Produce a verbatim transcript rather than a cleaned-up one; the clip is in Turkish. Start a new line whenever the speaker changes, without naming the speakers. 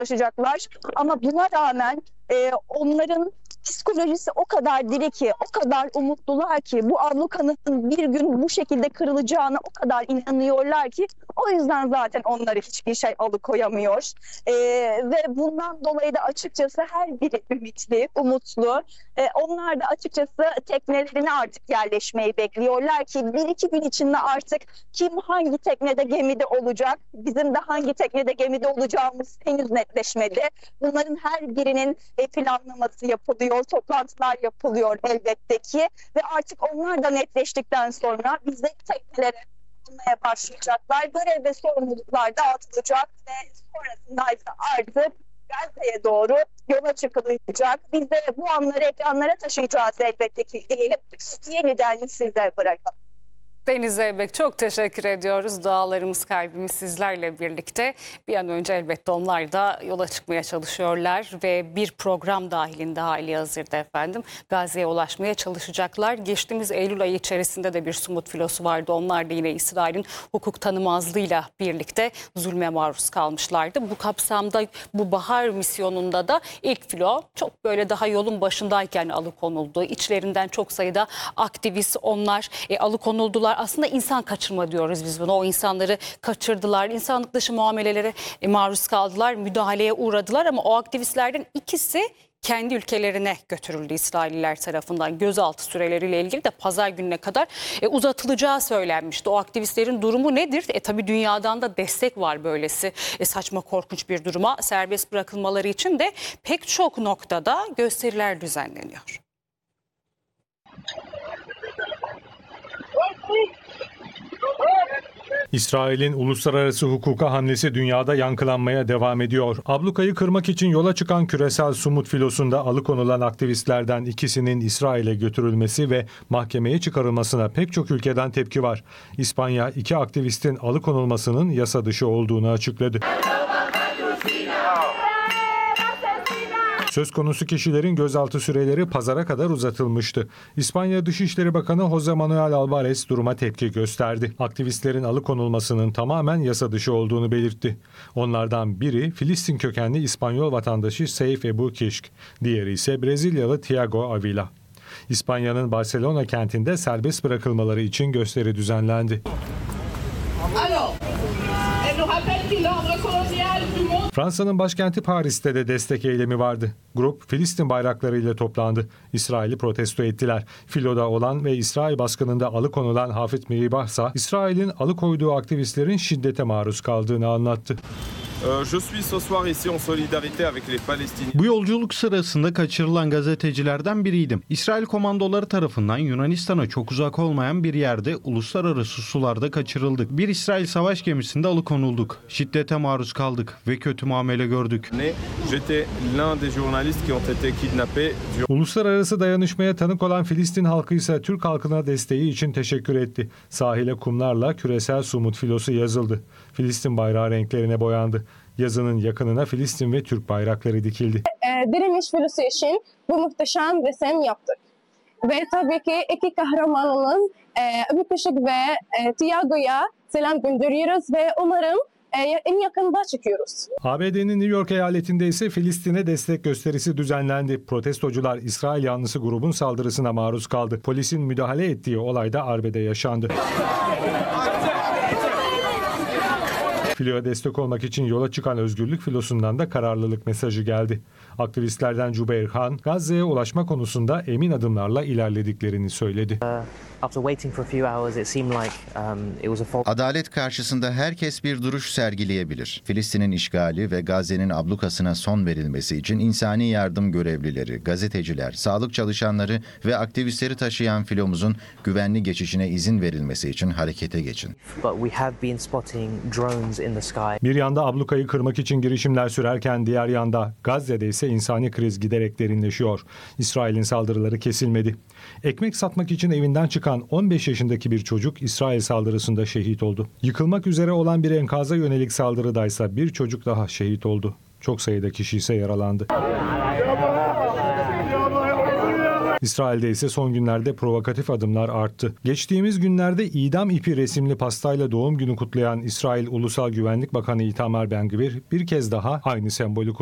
çalışacaklar. Ama buna rağmen e, onların psikolojisi o kadar diri ki, o kadar umutlular ki, bu ablukanın bir gün bu şekilde kırılacağına o kadar inanıyorlar ki, o yüzden zaten onları hiçbir şey alıkoyamıyor. Ee, ve bundan dolayı da açıkçası her biri ümitli, umutlu. Ee, onlar da açıkçası teknelerine artık yerleşmeyi bekliyorlar ki bir iki gün içinde artık kim hangi teknede gemide olacak, bizim de hangi teknede gemide olacağımız henüz netleşmedi. Bunların her birinin planlaması yapılıyor, toplantılar yapılıyor elbette ki ve artık onlar da netleştikten sonra bizdeki teknelere almaya başlayacaklar. Görev ve sorumluluklar dağıtılacak ve sonrasında ise artık Gazze'ye doğru yola çıkılacak. Biz de bu anları ekranlara taşıyacağız elbette ki diyelim. Yeniden sizlere bırakalım.
Deniz Zeybek, çok teşekkür ediyoruz. Dualarımız, kalbimiz sizlerle birlikte. Bir an önce elbette onlar da yola çıkmaya çalışıyorlar ve bir program dahilinde hali hazırda efendim Gazze'ye ulaşmaya çalışacaklar. Geçtiğimiz Eylül ayı içerisinde de bir Sumut filosu vardı. Onlar da yine İsrail'in hukuk tanımazlığıyla birlikte zulme maruz kalmışlardı. Bu kapsamda bu bahar misyonunda da ilk filo çok böyle daha yolun başındayken alıkonuldu. İçlerinden çok sayıda aktivist onlar e, alıkonuldular. Aslında insan kaçırma diyoruz biz buna. O insanları kaçırdılar. İnsanlık dışı muamelelere e, maruz kaldılar. Müdahaleye uğradılar ama o aktivistlerden ikisi kendi ülkelerine götürüldü İsrailliler tarafından. Gözaltı süreleriyle ilgili de pazar gününe kadar e, uzatılacağı söylenmişti. O aktivistlerin durumu nedir? E tabii dünyadan da destek var böylesi e, saçma korkunç bir duruma. Serbest bırakılmaları için de pek çok noktada gösteriler düzenleniyor.
İsrail'in uluslararası hukuka hamlesi dünyada yankılanmaya devam ediyor. Ablukayı kırmak için yola çıkan küresel Sumut filosunda alıkonulan aktivistlerden ikisinin İsrail'e götürülmesi ve mahkemeye çıkarılmasına pek çok ülkeden tepki var. İspanya iki aktivistin alıkonulmasının yasa dışı olduğunu açıkladı. Söz konusu kişilerin gözaltı süreleri pazara kadar uzatılmıştı. İspanya Dışişleri Bakanı José Manuel Álvarez duruma tepki gösterdi. Aktivistlerin alıkonulmasının tamamen yasa dışı olduğunu belirtti. Onlardan biri Filistin kökenli İspanyol vatandaşı Seif Ebu Kişk, diğeri ise Brezilyalı Tiago Avila. İspanya'nın Barcelona kentinde serbest bırakılmaları için gösteri düzenlendi. Fransa'nın başkenti Paris'te de destek eylemi vardı. Grup Filistin bayraklarıyla toplandı. İsrail'i protesto ettiler. Filoda olan ve İsrail baskınında alıkonulan Hafit Miribah ise İsrail'in alıkoyduğu aktivistlerin şiddete maruz kaldığını anlattı.
Bu yolculuk sırasında kaçırılan gazetecilerden biriydim. İsrail komandoları tarafından Yunanistan'a çok uzak olmayan bir yerde uluslararası sularda kaçırıldık. Bir İsrail savaş gemisinde alıkonulduk. Şiddete maruz kaldık ve kötü muamele gördük.
Uluslararası dayanışmaya tanık olan Filistin halkı ise Türk halkına desteği için teşekkür etti. Sahile kumlarla küresel Sumut filosu yazıldı. Filistin bayrağı renklerine boyandı. Yazının yakınına Filistin ve Türk bayrakları dikildi.
E, direniş filosu için bu muhteşem resim yaptık. Ve tabii ki iki kahramanımız e, Ebu Kişik ve e, Tiago'ya selam gönderiyoruz ve umarım e, en yakında çıkıyoruz.
A B D'nin New York eyaletinde ise Filistin'e destek gösterisi düzenlendi. Protestocular İsrail yanlısı grubun saldırısına maruz kaldı. Polisin müdahale ettiği olayda arbede yaşandı. Filoya destek olmak için yola çıkan Özgürlük Filosu'ndan da kararlılık mesajı geldi. Aktivistlerden Cübeyr Han, Gazze'ye ulaşma konusunda emin adımlarla ilerlediklerini söyledi.
Adalet karşısında herkes bir duruş sergileyebilir. Filistin'in işgali ve Gazze'nin ablukasına son verilmesi için insani yardım görevlileri, gazeteciler, sağlık çalışanları ve aktivistleri taşıyan filomuzun güvenli geçişine izin verilmesi için harekete geçin.
Bir yanda ablukayı kırmak için girişimler sürerken diğer yanda Gazze'de ise insani kriz giderek derinleşiyor. İsrail'in saldırıları kesilmedi. Ekmek satmak için evinden çıkan on beş yaşındaki bir çocuk İsrail saldırısında şehit oldu. Yıkılmak üzere olan bir enkaza yönelik saldırıdaysa bir çocuk daha şehit oldu. Çok sayıda kişi ise yaralandı. İsrail'de ise son günlerde provokatif adımlar arttı. Geçtiğimiz günlerde idam ipi resimli pastayla doğum günü kutlayan İsrail Ulusal Güvenlik Bakanı Itamar Ben-Gvir bir kez daha aynı sembolü